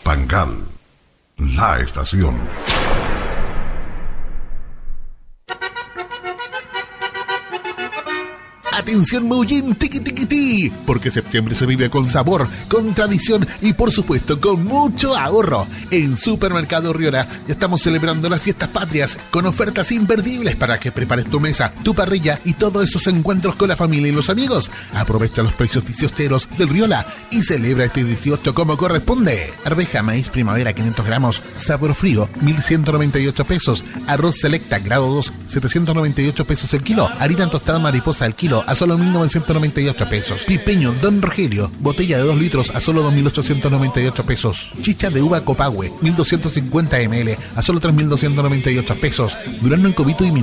Pangal, la estación. Atención Maullín, tiqui tiqui ti, porque septiembre se vive con sabor, con tradición y por supuesto con mucho ahorro. En Supermercado Riola ya estamos celebrando las fiestas patrias con ofertas imperdibles para que prepares tu mesa, tu parrilla y todos esos encuentros con la familia y los amigos. Aprovecha los precios 18 del Riola y celebra este 18 como corresponde. Arveja maíz primavera 500 gramos, sabor frío 1.198 pesos. Arroz selecta grado 2 798 pesos el kilo. Harina tostada mariposa al kilo a solo 1.998 pesos. Pipeño Don Rogelio, botella de 2 litros a solo 2.898 pesos. Chicha de uva Copahue, 1.250 ml a solo 3.298 pesos. Durazno en cubito y